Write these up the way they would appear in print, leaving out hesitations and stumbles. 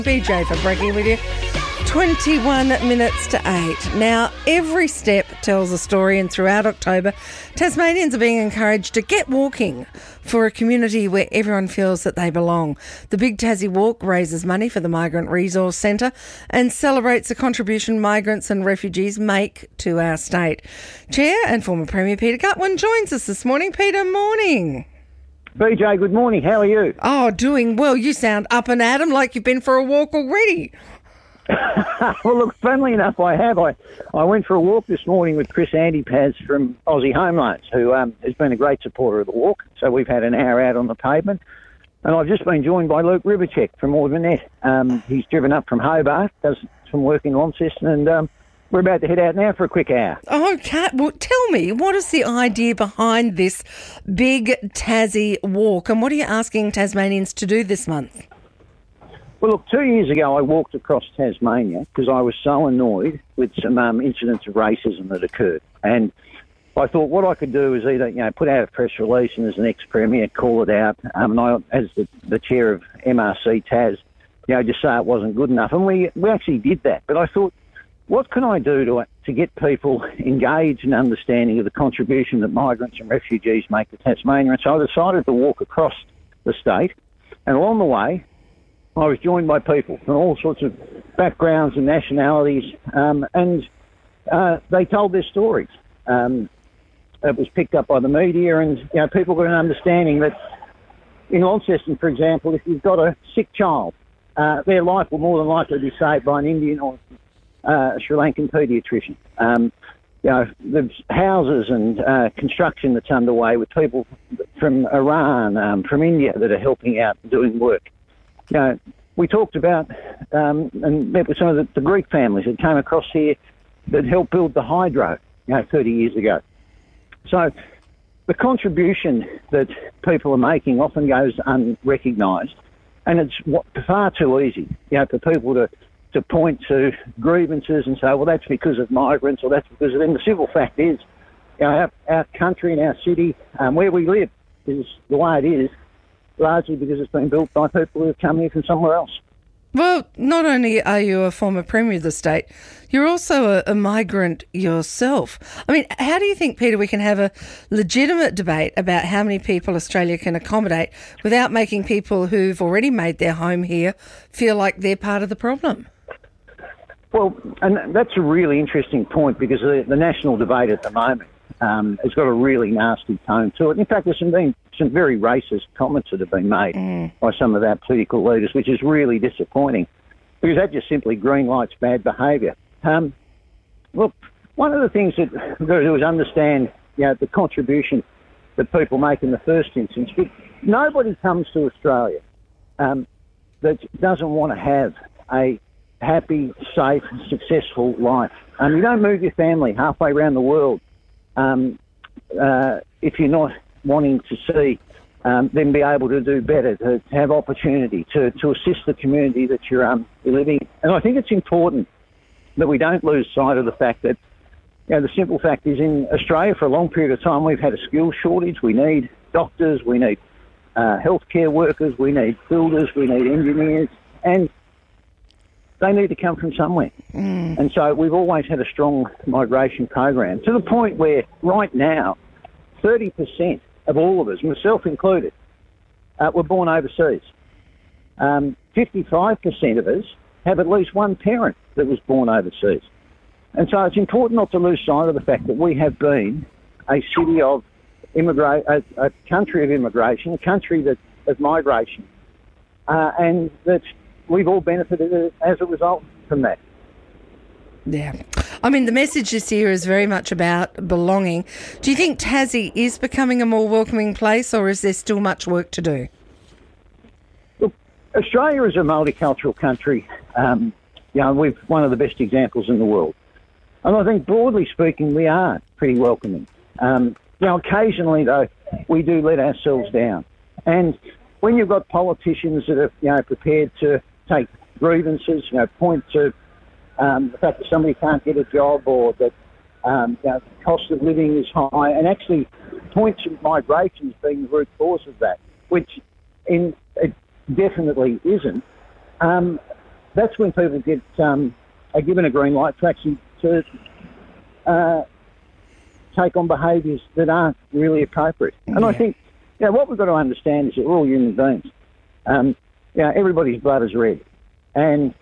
BJ for breaking with you. 21 minutes to 8. Now, every step tells a story, and throughout October, Tasmanians are being encouraged to get walking for a community where everyone feels that they belong. The Big Tassie Walk raises money for the Migrant Resource Centre and celebrates the contribution migrants and refugees make to our state. Chair and former Premier Peter Gutwein joins us this morning. Peter, morning. BJ, good morning. How are you? Oh, doing well. You sound up and at 'em like you've been for a walk already. Well, look, funnily enough, I have. I went for a walk this morning with Chris Antipaz from Aussie Home Loans, who has been a great supporter of the walk. So we've had an hour out on the pavement. And I've just been joined by Luke Rivercheck from Audmanette. He's driven up from Hobart, does some work in Launceston, and we're about to head out now for a quick hour. Okay, well, tell me, what is the idea behind this Big Tassie Walk, and what are you asking Tasmanians to do this month? Well, look, 2 years ago I walked across Tasmania because I was so annoyed with some incidents of racism that occurred. And I thought what I could do is either, put out a press release and as an ex-premier call it out, and I, as the chair of MRC Tas, just say it wasn't good enough. And we actually did that. But I thought, what can I do to get people engaged and understanding of the contribution that migrants and refugees make to Tasmania? And so I decided to walk across the state, and along the way, I was joined by people from all sorts of backgrounds and nationalities, and they told their stories. It was picked up by the media, and people got an understanding that in Launceston, for example, if you've got a sick child, their life will more than likely be saved by an Indian or a Sri Lankan paediatrician. There's houses and construction that's underway with people from Iran, from India that are helping out and doing work. We talked about and met with some of the Greek families that came across here that helped build the hydro 30 years ago. So the contribution that people are making often goes unrecognised, and it's far too easy for people to point to grievances and say, well, that's because of migrants or that's because of them. The simple fact is our country and our city, where we live, is the way it is, largely because it's been built by people who have come here from somewhere else. Well, not only are you a former Premier of the state, you're also a migrant yourself. I mean, how do you think, Peter, we can have a legitimate debate about how many people Australia can accommodate without making people who've already made their home here feel like they're part of the problem? Well, and that's a really interesting point because the national debate at the moment has got a really nasty tone to it. In fact, there's been some very racist comments that have been made by some of our political leaders, which is really disappointing because that just simply green lights bad behaviour. Look, one of the things that we've got to do is understand the contribution that people make in the first instance. But nobody comes to Australia that doesn't want to have a happy, safe, successful life. You don't move your family halfway around the world if you're not wanting to see them be able to do better, to have opportunity, to assist the community that you're living in. And I think it's important that we don't lose sight of the fact that, the simple fact is in Australia for a long period of time we've had a skills shortage. We need doctors, we need healthcare workers, we need builders, we need engineers, and they need to come from somewhere. And so we've always had a strong migration program to the point where right now 30% of all of us, myself included, were born overseas. 55% of us have at least one parent that was born overseas. And so it's important not to lose sight of the fact that we have been a city of a country of immigration, a country of migration, and that we've all benefited as a result from that. Yeah. I mean, the message this year is very much about belonging. Do you think Tassie is becoming a more welcoming place, or is there still much work to do? Look, Australia is a multicultural country. We're one of the best examples in the world. And I think, broadly speaking, we are pretty welcoming. Occasionally, though, we do let ourselves down. And when you've got politicians that are, prepared to take grievances, point to the fact that somebody can't get a job or that the cost of living is high, and actually point to migration as being the root cause of that, which it definitely isn't. that's when people get are given a green light to actually to take on behaviours that aren't really appropriate. And I think, what we've got to understand is that we're all human beings. Everybody's blood is red. And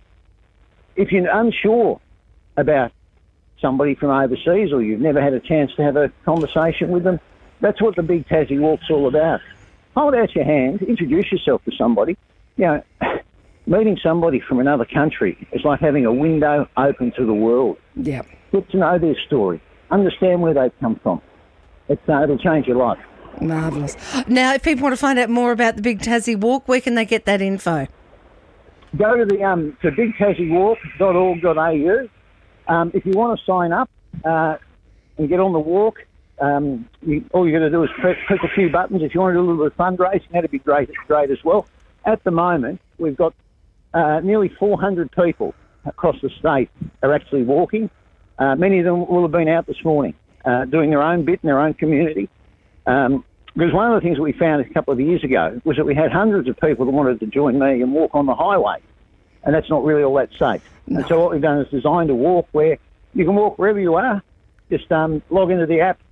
if you're unsure about somebody from overseas or you've never had a chance to have a conversation with them, that's what the Big Tassie Walk's all about. Hold out your hand, introduce yourself to somebody. Meeting somebody from another country is like having a window open to the world. Yeah. Get to know their story. Understand where they've come from. It'll change your life. Marvellous. Now, if people want to find out more about the Big Tassie Walk, where can they get that info? Go to the to bigtassieWalk.org.au. If you want to sign up and get on the walk, all you got to do is click a few buttons. If you want to do a little bit of fundraising, that'd be great as well. At the moment, we've got nearly 400 people across the state are actually walking. Many of them will have been out this morning doing their own bit in their own community. Because one of the things that we found a couple of years ago was that we had hundreds of people that wanted to join me and walk on the highway, and that's not really all that safe. No. And so what we've done is designed a walk where you can walk wherever you are. Just log into the app,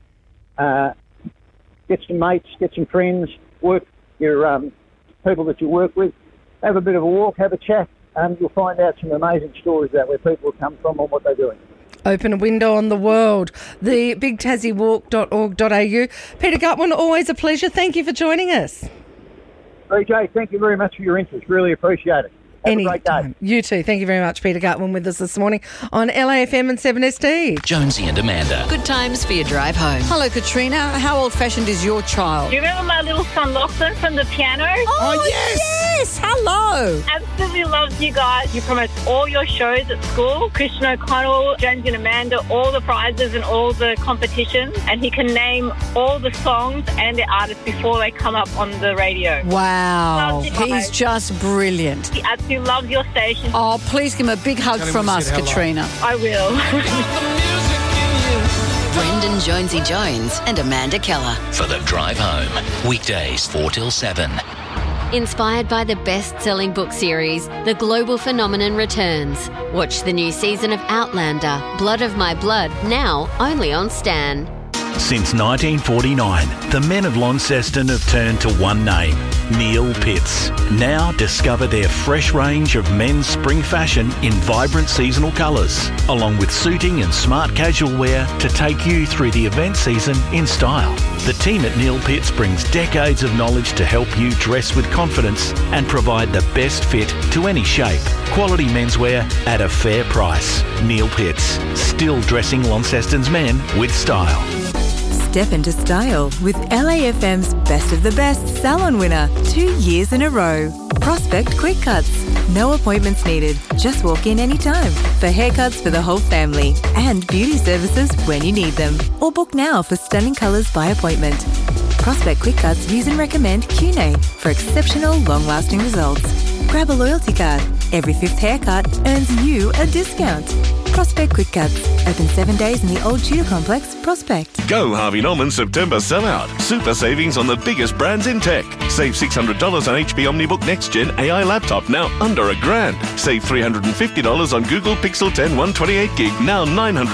get some mates, get some friends, work your people that you work with, have a bit of a walk, have a chat, and you'll find out some amazing stories about where people have come from and what they're doing. Open a window on the world. The bigtassiewalk.org.au. Peter Gutwein, always a pleasure. Thank you for joining us. BJ, thank you very much for your interest. Really appreciate it. Have a great day. You too. Thank you very much, Peter Gutwein, with us this morning on LAFM and 7SD. Jonesy and Amanda. Good times for your drive home. Hello, Katrina. How old-fashioned is your child? Do you remember my little son Lachlan from the piano? Oh, yes! Hello! Absolutely loves you guys. You promote all your shows at school. Christian O'Connell, Jonesy and Amanda, all the prizes and all the competitions. And he can name all the songs and the artists before they come up on the radio. Wow. He's just brilliant. He absolutely loves your station. Oh, please give him a big hug from us, Katrina. I will. Brendan Jonesy Jones and Amanda Keller. For the drive home. Weekdays 4 till 7. Inspired by the best-selling book series, The Global Phenomenon returns. Watch the new season of Outlander, Blood of My Blood, now only on Stan. Since 1949, the men of Launceston have turned to one name, Neil Pitts. Now discover their fresh range of men's spring fashion in vibrant seasonal colours, along with suiting and smart casual wear to take you through the event season in style. The team at Neil Pitts brings decades of knowledge to help you dress with confidence and provide the best fit to any shape. Quality menswear at a fair price. Neil Pitts, still dressing Launceston's men with style. Step into style with LAFM's Best of the Best salon winner 2 years in a row. Prospect Quick Cuts. No appointments needed. Just walk in anytime for haircuts for the whole family and beauty services when you need them. Or book now for stunning colours by appointment. Prospect Quick Cuts use and recommend QNA for exceptional long-lasting results. Grab a loyalty card. Every 5th haircut earns you a discount. Prospect Quick Cuts. Open 7 days in the Old Tudor Complex, Prospect. Go Harvey Norman September sellout. Super savings on the biggest brands in tech. Save $600 on HP OmniBook Next Gen AI laptop, now under $1,000. Save $350 on Google Pixel 10 128GB, now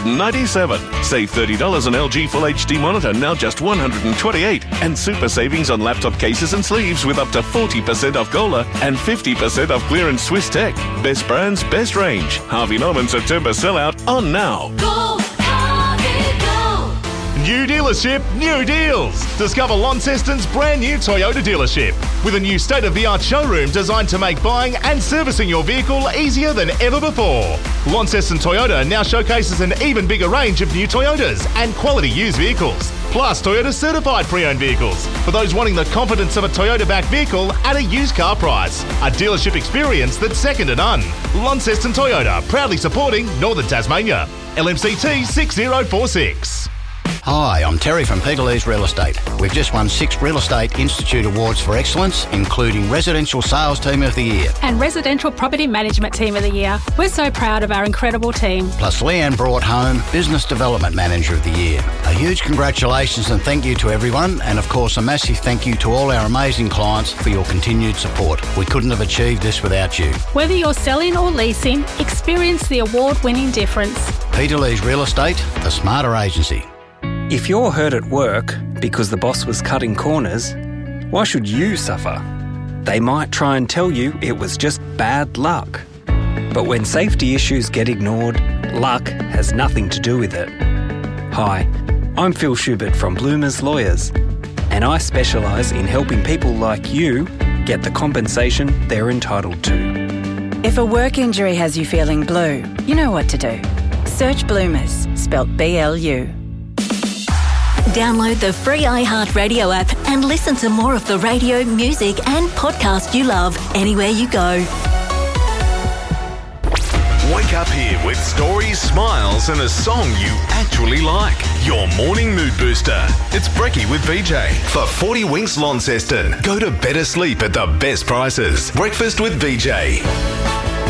$997. Save $30 on LG Full HD monitor, now just $128. And super savings on laptop cases and sleeves with up to 40% off Gola and 50% off clearance Swiss Tech. Best brands, best range. Harvey Norman September sellout on now. Go, Harvey, go! New dealership, new deals. Discover Launceston's brand new Toyota dealership with a new state-of-the-art showroom designed to make buying and servicing your vehicle easier than ever before. Launceston Toyota now showcases an even bigger range of new Toyotas and quality used vehicles, plus Toyota certified pre-owned vehicles for those wanting the confidence of a Toyota-backed vehicle at a used car price. A dealership experience that's second to none. Launceston Toyota, proudly supporting Northern Tasmania. LMCT 6046. Hi, I'm Terry from Peter Lee's Real Estate. We've just won 6 Real Estate Institute Awards for Excellence, including Residential Sales Team of the Year. And Residential Property Management Team of the Year. We're so proud of our incredible team. Plus Leanne brought home Business Development Manager of the Year. A huge congratulations and thank you to everyone, and of course a massive thank you to all our amazing clients for your continued support. We couldn't have achieved this without you. Whether you're selling or leasing, experience the award-winning difference. Peter Lee's Real Estate, the smarter agency. If you're hurt at work because the boss was cutting corners, why should you suffer? They might try and tell you it was just bad luck. But when safety issues get ignored, luck has nothing to do with it. Hi, I'm Phil Schubert from Bloomers Lawyers, and I specialise in helping people like you get the compensation they're entitled to. If a work injury has you feeling blue, you know what to do. Search Bloomers, spelt BLU. Download the free iHeartRadio app and listen to more of the radio, music and podcast you love anywhere you go. Wake up here with stories, smiles and a song you actually like. Your morning mood booster. It's Brekkie with VJ. For 40 Winks Launceston, go to better sleep at the best prices. Breakfast with VJ.